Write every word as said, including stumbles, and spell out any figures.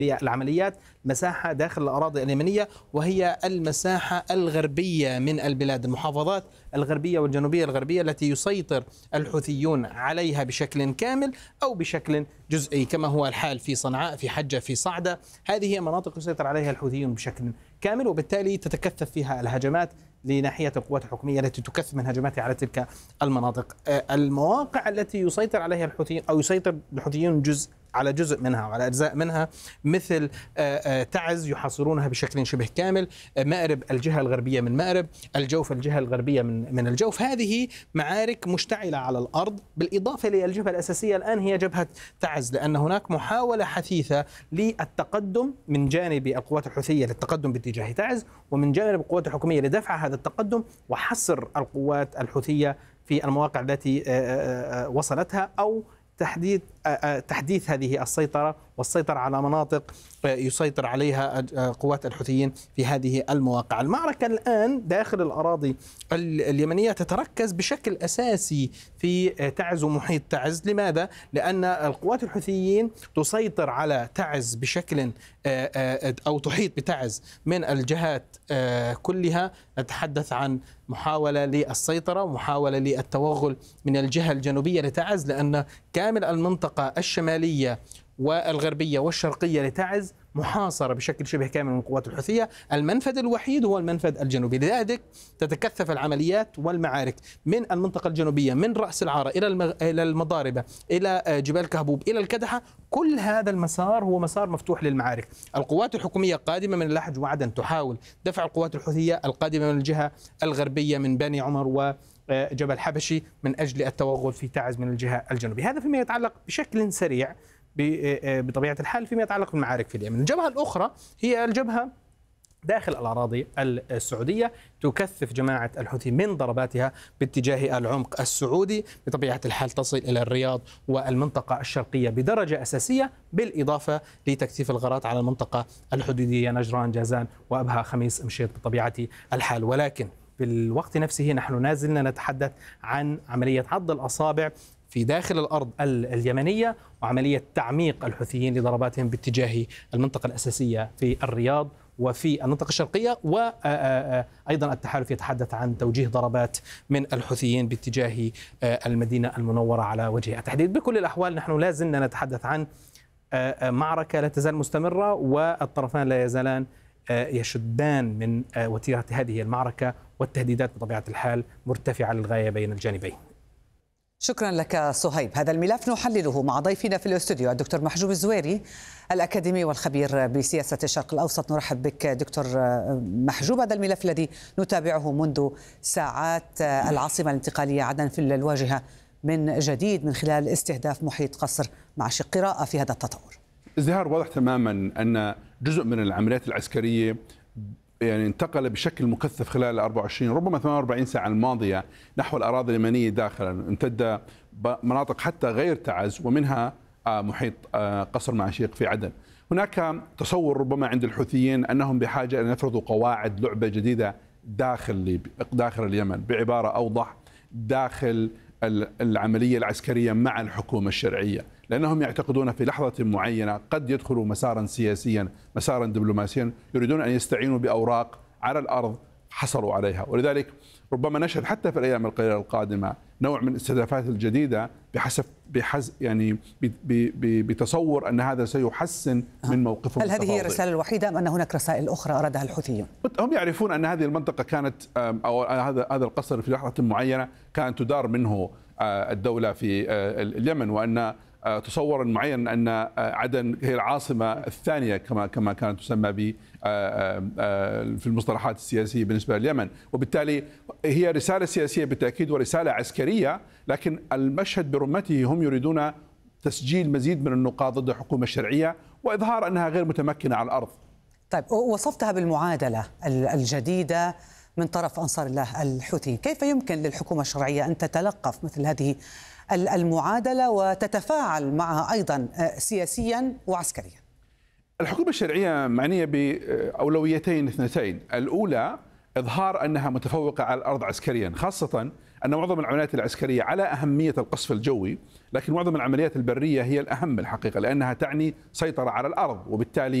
للعمليات مساحة داخل الأراضي اليمنية، وهي المساحة الغربية من البلاد، المحافظات الغربية والجنوبية الغربية التي يسيطر الحوثيون عليها بشكل كامل أو بشكل جزئي، كما هو الحال في صنعاء، في حجة، في صعدة. هذه هي مناطق يسيطر عليها الحوثيون بشكل كامل، وبالتالي تتكثف فيها الهجمات لناحية القوات الحكومية التي تكثف من هجماتها على تلك المناطق. المواقع التي يسيطر عليها الحوثيون أو يسيطر الحوثيون جزء على جزء منها وعلى أجزاء منها، مثل تعز يحاصرونها بشكل شبه كامل، مأرب الجهة الغربية من مأرب، الجوف الجهة الغربية من من الجوف. هذه معارك مشتعلة على الأرض، بالإضافة للجبهة الأساسية الآن هي جبهة تعز، لأن هناك محاولة حثيثة للتقدم من جانب القوات الحوثية للتقدم باتجاه تعز، ومن جانب القوات الحكومية لدفع هذا التقدم وحصر القوات الحوثية في المواقع التي وصلتها، أو تحديث تحديث هذه السيطرة والسيطرة على مناطق يسيطر عليها قوات الحوثيين في هذه المواقع. المعركة الآن داخل الأراضي اليمنية تتركز بشكل أساسي في تعز ومحيط تعز. لماذا؟ لأن القوات الحوثيين تسيطر على تعز بشكل أو تحيط بتعز من الجهات كلها. نتحدث عن محاولة للسيطرة ومحاولة للتوغل من الجهة الجنوبية لتعز، لأن كامل المنطقة الشمالية والغربية والشرقية لتعز محاصرة بشكل شبه كامل من القوات الحوثية. المنفذ الوحيد هو المنفذ الجنوبي، لذلك تتكثف العمليات والمعارك من المنطقة الجنوبية، من رأس العارة إلى إلى المضاربة، إلى جبال كهبوب، إلى الكدحة. كل هذا المسار هو مسار مفتوح للمعارك. القوات الحكومية قادمة من اللحج وعدن تحاول دفع القوات الحوثية القادمة من الجهة الغربية من بني عمر و جبل حبشي من أجل التوغل في تعز من الجهة الجنوبية. هذا فيما يتعلق بشكل سريع بطبيعة الحال فيما يتعلق بالمعارك في اليمن. الجبهة الأخرى هي الجبهة داخل الأراضي السعودية. تكثف جماعة الحوثي من ضرباتها باتجاه العمق السعودي، بطبيعة الحال تصل إلى الرياض والمنطقة الشرقية بدرجة أساسية، بالإضافة لتكثيف الغارات على المنطقة الحدودية نجران، جازان، وأبها، خميس، مشيط بطبيعة الحال. ولكن في الوقت نفسه نحن نازلنا نتحدث عن عملية عض الأصابع في داخل الأرض اليمنية، وعملية تعميق الحوثيين لضرباتهم باتجاه المنطقة الأساسية في الرياض وفي المنطقة الشرقية. وأيضا التحالف يتحدث عن توجيه ضربات من الحوثيين باتجاه المدينة المنورة على وجه التحديد. بكل الأحوال نحن لا زلنا نتحدث عن معركة لا تزال مستمرة، والطرفان لا يزالان يشدان من وتيرة هذه المعركة، والتهديدات بطبيعة الحال مرتفعة للغاية بين الجانبين. شكرا لك صهيب. هذا الملف نحلله مع ضيفنا في الاستوديو الدكتور محجوب الزويري، الأكاديمي والخبير بسياسة الشرق الأوسط. نرحب بك دكتور محجوب. هذا الملف الذي نتابعه منذ ساعات، العاصمة الانتقالية عدن في الواجهة من جديد من خلال استهداف محيط قصر، مع قراءة في هذا التطور. ازدهار واضح تماما أن جزء من العمليات العسكرية يعني انتقل بشكل مكثف خلال أربعة وعشرين ربما ثمانية وأربعين ساعة الماضية نحو الأراضي اليمنية داخلا، امتد مناطق حتى غير تعز ومنها محيط قصر معشيق في عدن. هناك تصور ربما عند الحوثيين أنهم بحاجة أن يفرضوا قواعد لعبة جديدة داخل داخل اليمن، بعبارة أوضح داخل العملية العسكرية مع الحكومة الشرعية، لأنهم يعتقدون في لحظة معينة قد يدخلوا مسارا سياسيا، مسارا دبلوماسيا، يريدون أن يستعينوا بأوراق على الأرض حصلوا عليها. ولذلك ربما نشهد حتى في الأيام القليلة القادمة نوع من الاستهدافات الجديدة بحسب بحز يعني بتصور أن هذا سيحسن من موقفهم. هل هذه هي الرسالة الوحيدة أم أن هناك رسائل أخرى أرادها الحوثيون؟ هم يعرفون أن هذه المنطقة كانت أو هذا هذا القصر في لحظة معينة كانت تدار منه الدولة في اليمن، وأن تصورا معينا أن عدن هي العاصمة الثانية كما كما كانت تسمى ب في المصطلحات السياسية بالنسبة لليمن، وبالتالي هي رسالة سياسية بالتأكيد ورسالة عسكرية، لكن المشهد برمته هم يريدون تسجيل مزيد من النقاط ضد الحكومة الشرعية وإظهار أنها غير متمكنة على الأرض. طيب، وصفتها بالمعادلة الجديدة من طرف أنصار الله الحوثي، كيف يمكن للحكومة الشرعية أن تتلقف مثل هذه المعادلة وتتفاعل معها أيضا سياسيا وعسكريا؟ الحكومة الشرعية معنية بأولويتين اثنتين، الأولى إظهار أنها متفوقة على الأرض عسكريا، خاصة أن معظم العمليات العسكرية على أهمية القصف الجوي، لكن معظم العمليات البرية هي الأهم الحقيقة، لأنها تعني سيطرة على الأرض، وبالتالي